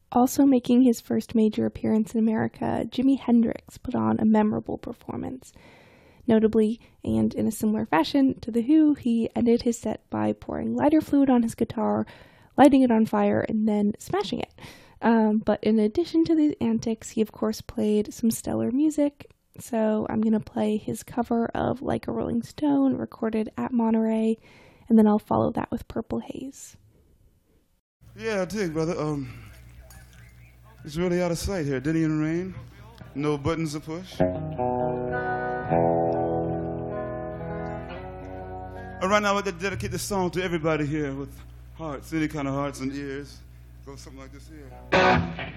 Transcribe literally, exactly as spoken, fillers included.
Also making his first major appearance in America, Jimi Hendrix put on a memorable performance. Notably, and in a similar fashion to The Who, he ended his set by pouring lighter fluid on his guitar, lighting it on fire, and then smashing it. Um, but in addition to these antics, he of course played some stellar music. So I'm going to play his cover of Like a Rolling Stone, recorded at Monterey, and then I'll follow that with Purple Haze. Yeah, I dig, brother. Um, it's really out of sight here. Diddy in the Rain. No buttons to push. All right, now I'd like to dedicate this song to everybody here with hearts, any kind of hearts and ears. Go something like this here.